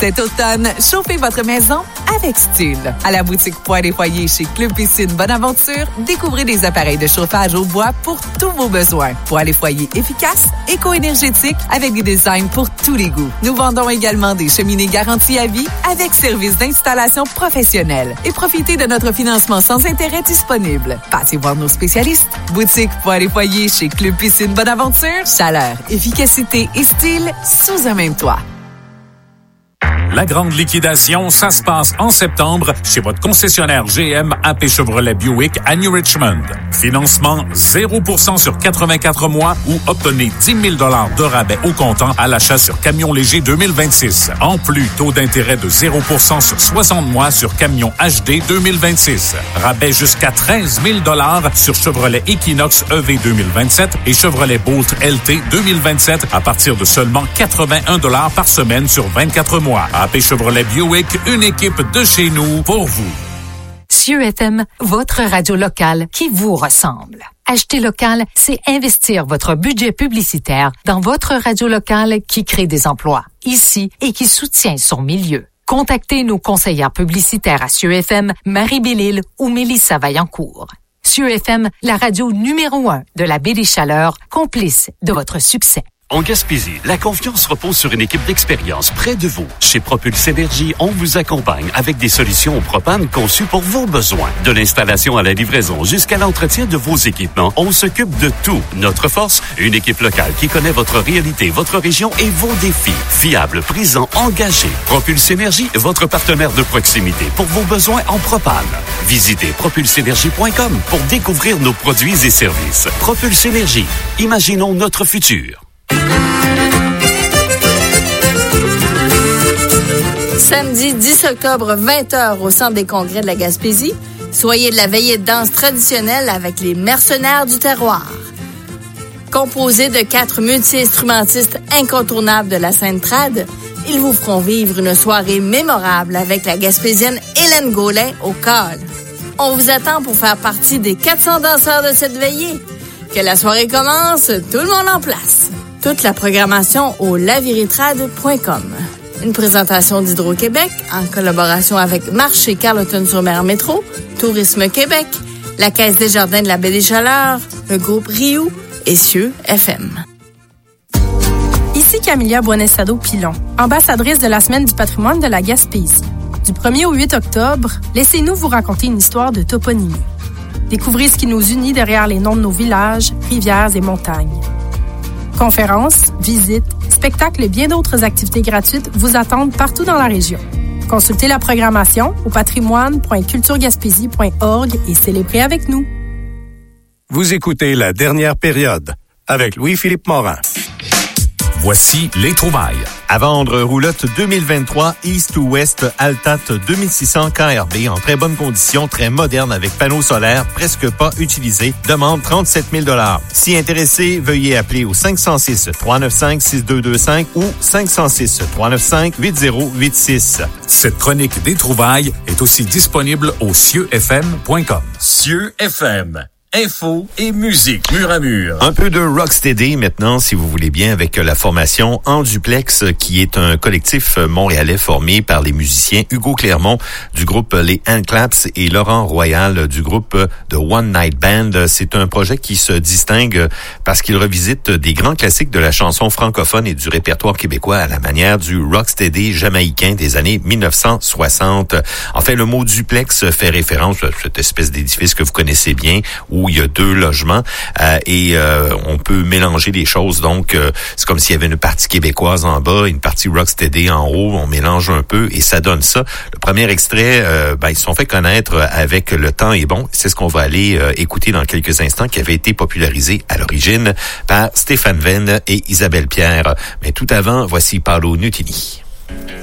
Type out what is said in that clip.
Cet automne, chauffez votre maison avec style. À la boutique Poêles et Foyers chez Club Piscine Bonaventure, découvrez des appareils de chauffage au bois pour tous vos besoins. Poêles et Foyers efficaces, éco-énergétiques, avec des designs pour tous les goûts. Nous vendons également des cheminées garanties à vie avec service d'installation professionnelle. Et profitez de notre financement sans intérêt disponible. Passez voir nos spécialistes. Boutique Poêles et Foyers chez Club Piscine Bonaventure. Chaleur, efficacité et style sous un même toit. La grande liquidation, ça se passe en septembre chez votre concessionnaire GM AP Chevrolet Buick à New Richmond. Financement 0% sur 84 mois ou obtenez 10 000 $ de rabais au comptant à l'achat sur camion léger 2026. En plus, taux d'intérêt de 0% sur 60 mois sur camion HD 2026. Rabais jusqu'à 13 000 $ sur Chevrolet Equinox EV 2027 et Chevrolet Bolt LT 2027 à partir de seulement 81 $ par semaine sur 24 mois. AP Chevrolet Buick, une équipe de chez nous pour vous. CIeux FM, votre radio locale qui vous ressemble. Acheter local, c'est investir votre budget publicitaire dans votre radio locale qui crée des emplois ici et qui soutient son milieu. Contactez nos conseillères publicitaires à CIeux FM, Marie Bellil ou Mélissa Vaillancourt. CIeux FM, la radio numéro 1 de la Baie des Chaleurs, complice de votre succès. En Gaspésie, la confiance repose sur une équipe d'expérience près de vous. Chez Propulse Énergie, on vous accompagne avec des solutions au propane conçues pour vos besoins. De l'installation à la livraison jusqu'à l'entretien de vos équipements, on s'occupe de tout. Notre force, une équipe locale qui connaît votre réalité, votre région et vos défis. Fiable, présent, engagé. Propulse Énergie, votre partenaire de proximité pour vos besoins en propane. Visitez propulseénergie.com pour découvrir nos produits et services. Propulse Énergie, imaginons notre futur. Samedi 10 octobre, 20h au Centre des congrès de la Gaspésie, soyez de la veillée de danse traditionnelle avec les Mercenaires du terroir. Composés de 4 multi-instrumentistes incontournables de la scène trad, ils vous feront vivre une soirée mémorable avec la Gaspésienne Hélène Gaulin au col. On vous attend pour faire partie des 400 danseurs de cette veillée. Que la soirée commence, tout le monde en place. Toute la programmation au laviritrad.com. Une présentation d'Hydro-Québec en collaboration avec Marché Carleton-sur-Mer Métro, Tourisme Québec, la Caisse des Jardins de la Baie des Chaleurs, le groupe Riou et CIeux FM. Ici Camilla Buonestado-Pilon, ambassadrice de la Semaine du patrimoine de la Gaspésie. Du 1er au 8 octobre, laissez-nous vous raconter une histoire de toponymie. Découvrez ce qui nous unit derrière les noms de nos villages, rivières et montagnes. Conférences, visites, spectacles et bien d'autres activités gratuites vous attendent partout dans la région. Consultez la programmation au patrimoine.culturegaspésie.org et célébrez avec nous. Vous écoutez La Dernière Période avec Louis-Philippe Morin. Voici les trouvailles. À vendre, roulotte 2023 East to West Altat 2600 KRB en très bonne condition, très moderne avec panneaux solaires presque pas utilisés. Demande 37 000 $. Si intéressé, veuillez appeler au 506-395-6225 ou 506-395-8086. Cette chronique des trouvailles est aussi disponible au cieufm.com. CIeux FM. Info et musique mur à mur. Un peu de rocksteady maintenant, si vous voulez bien, avec la formation En Duplex, qui est un collectif montréalais formé par les musiciens Hugo Clermont du groupe Les Handclaps et Laurent Royal du groupe The One Night Band. C'est un projet qui se distingue parce qu'il revisite des grands classiques de la chanson francophone et du répertoire québécois à la manière du rocksteady jamaïcain des années 1960. En fait, le mot duplex fait référence à cette espèce d'édifice que vous connaissez bien, où il y a 2 logements et on peut mélanger les choses. Donc, c'est comme s'il y avait une partie québécoise en bas, une partie rocksteady en haut. On mélange un peu et ça donne ça. Le premier extrait, ils se sont fait connaître avec Le Temps est bon. C'est ce qu'on va aller écouter dans quelques instants, qui avait été popularisé à l'origine par Stéphane Venn et Isabelle Pierre. Mais tout avant, voici Paolo Nutini.